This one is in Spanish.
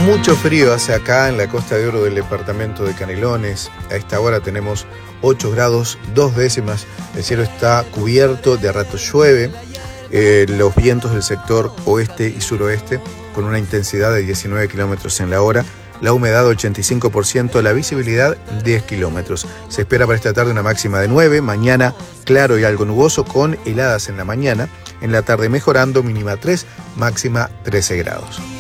Mucho frío hace acá en la Costa de Oro del departamento de Canelones. A esta hora tenemos 8 grados 2 décimas. El cielo está cubierto, de a rato llueve. Los vientos del sector oeste y suroeste con una intensidad de 19 kilómetros en la hora. La humedad 85%, la visibilidad 10 kilómetros. Se espera para esta tarde una máxima de 9, mañana claro y algo nuboso con heladas en la mañana. En la tarde mejorando, mínima 3, máxima 13 grados.